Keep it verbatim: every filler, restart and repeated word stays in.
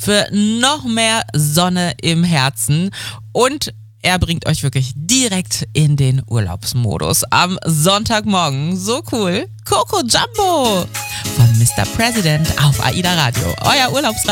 für noch mehr Sonne im Herzen und er bringt euch wirklich direkt in den Urlaubsmodus. Am Sonntagmorgen, so cool, Coco Jumbo von Mister President auf AIDA Radio. Euer Urlaubsradio.